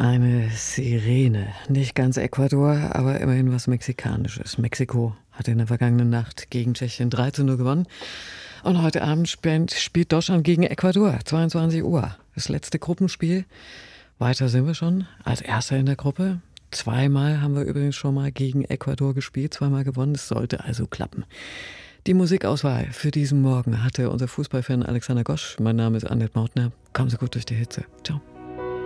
Eine Sirene. Nicht ganz Ecuador, aber immerhin was Mexikanisches. Mexiko hat in der vergangenen Nacht gegen Tschechien 3:0 gewonnen. Und heute Abend spielt Deutschland gegen Ecuador, 22 Uhr. Das letzte Gruppenspiel. Weiter sind wir schon, als Erster in der Gruppe. Zweimal haben wir übrigens schon mal gegen Ecuador gespielt, zweimal gewonnen. Es sollte also klappen. Die Musikauswahl für diesen Morgen hatte unser Fußballfan Alexander Gosch. Mein Name ist Annette Mautner. Kommen Sie gut durch die Hitze. Ciao.